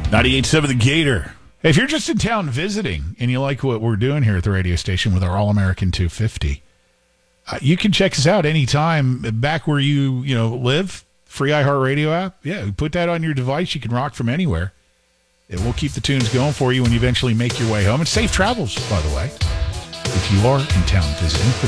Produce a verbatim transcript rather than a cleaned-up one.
ninety-eight point seven The Gator. Hey, if you're just in town visiting and you like what we're doing here at the radio station with our All-American two fifty, uh, you can check us out anytime back where you, you know, live. Free iHeartRadio app. Yeah, we put that on your device. You can rock from anywhere. It will keep the tunes going for you when you eventually make your way home. And safe travels, by the way, if you are in town visiting for